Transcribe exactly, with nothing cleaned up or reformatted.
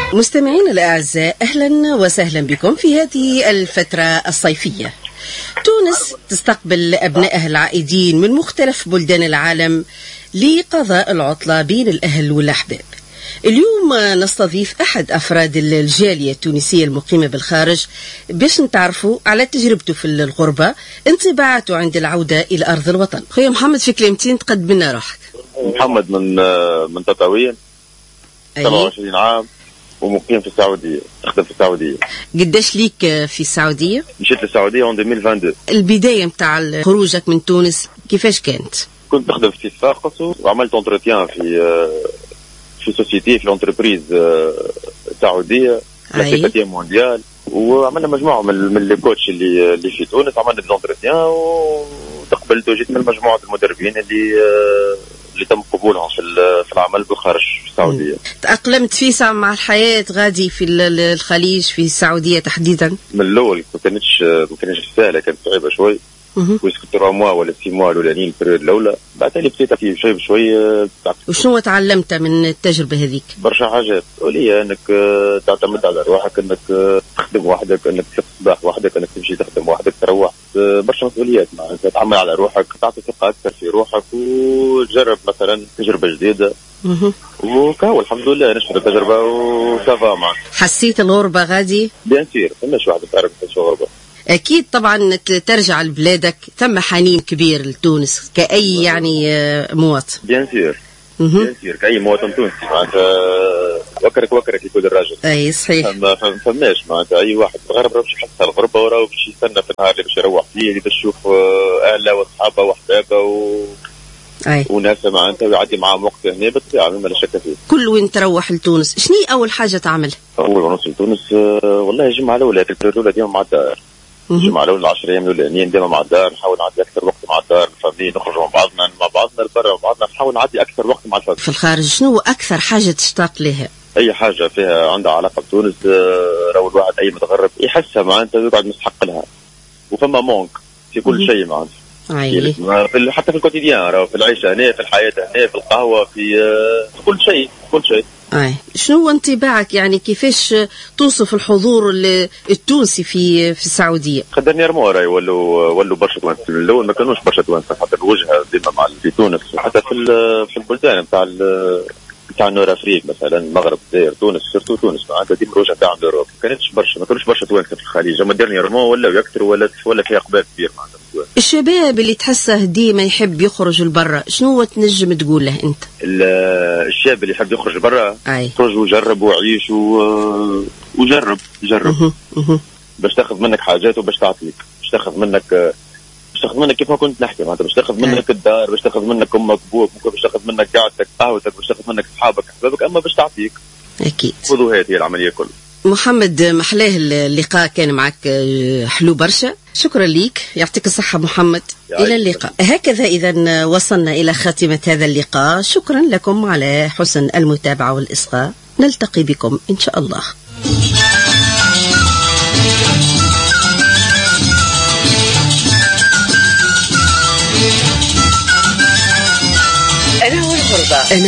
مستمعينا الأعزاء، أهلا وسهلا بكم في هذه الفترة الصيفية. تونس تستقبل أبنائها العائدين من مختلف بلدان العالم لقضاء العطلة بين الأهل والأحباب. اليوم نستضيف أحد أفراد الجالية التونسية المقيمة بالخارج باش نتعرفوا على تجربته في الغربة، انطباعاته عند العودة إلى أرض الوطن. خويا محمد، في كلمتين تقدم لنا روحك. محمد من من تطاوين، سبعة وعشرين عام ومقيم في السعودية، أخدم في السعودية. قداش ليك في السعودية؟ مشيت للسعودية عام ألفين واثنين وعشرين. البداية متاع خروجك من تونس كيفاش كانت؟ كنت أخدم في صفاقس وعملت انترتيان في في سوسيتي في الانتربريز سعودية كلاسيكاتية مونديال، وعملنا مجموعة من من الكوتش اللي اللي في تونس. عملنا الانترتيان وتقبلت وجيت من مجموعة المدربين اللي اللي تم قبولهم في في العمل بالخارج في السعودية. تأقلمت فيسع مع الحياة غادي في الخليج في السعودية تحديدا؟ من الأول ما كانتش ما كانتش سهلة، كانت صعيبة شوي. ويسكت ترى موا ولا سي موا الأولانيين البريود الأولى، بعدها بديت في شوي بشوي. وشنو تعلمت من التجربة هذيك؟ برشا حاجات. ولي أنك تعتمد على روحك، أنك تخدم وحدك، أنك تصبح وحدك، أنك تمشي تخدم وحدك، تروح برشا مسؤوليات. معناتها تتعامل على روحك، تعطي ثقة أكثر في روحك وتجرب مثلا تجربة جديدة. وكاو الحمد لله نشهد التجربة وسافا معك. حسيت الغربة غادي؟ بيان سير، فماش واحد تعرف شو غربة. أكيد طبعا ترجع لبلادك، ثم حنين كبير لتونس كأي يعني مواطن. بيان سير بيان سير كأي مواطن تونسي، معناتها وكرك وكرك يكون الراجل. أي صحيح. فما فماش معناتها أي واحد غرب باش يحس الغربة وراه باش يستنى في النهار اللي باش يروح فيه، اللي باش يشوف أهله وأصحابه وأحبابه و أي. وناس معناتها يعدي معاهم وقت هنا بالطبيعة ما لا شك فيه. كل وين تروح لتونس شنو أول حاجة تعمل؟ أول ما نوصل تونس والله الجمعة الأولى في البريود الأولى ديما مع الدار. الجمعة الأولى العشر أيام الأولانيين ديما مع الدار، نحاول نعدي أكثر وقت مع الدار، الفاميلي نخرج مع بعضنا مع بعضنا لبرا مع بعضنا، نحاول نعدي أكثر وقت مع الفاميلي. في الخارج شنو أكثر حاجة تشتاق لها؟ أي حاجة فيها عندها علاقة بتونس راهو الواحد أي متغرب يحسها معناتها يقعد مستحق لها، وفما مونك في كل شيء معناتها. أي. في حتى في الكوتيديان راهو في العيشة هنا، في الحياة هنا، في القهوة، في في كل شيء كل شيء. أي. شنو انطباعك يعني كيفاش توصف الحضور التونسي في في السعودية؟ خدرني رموا راهي ولوا ولوا برشا توانسة. من الأول ما كانوش برشا توانسة، حتى الوجهة ديما مع في تونس، حتى في في البلدان نتاع نتاع نور أفريق مثلا، المغرب، الجزائر، تونس، سيرتو تونس معناتها ديما الوجهة تاع الأوروب. ما كانتش برشا ما كانوش برشا توانسة في الخليج، أما درني رموا ولا يكثر ولا ولا في إقبال كبير معناتها. الشباب اللي تحسه ديما يحب يخرج لبرا، شنو تنجم تقول له انت؟ الشاب اللي يحب يخرج برا يخرج ويجرب ويعيش وجرب جرب باش تاخذ منك حاجات وباش تعطيك، باش تاخذ منك باش تاخذ منك كيف ما كنت نحكي معناتها، باش تاخذ منك الدار، باش تاخذ منك امك ابوك، باش تاخذ منك قعدتك قهوتك، باش تاخذ منك اصحابك احبابك، اما باش تعطيك. اكيد. خذوا هذه العمليه كلها. محمد، محلاه اللقاء كان معك حلو برشا، شكرا ليك، يعطيك الصحة محمد. إلى اللقاء. هكذا إذا وصلنا إلى خاتمة هذا اللقاء، شكرا لكم على حسن المتابعة والإصغاء، نلتقي بكم إن شاء الله. أنا والغربة. أنا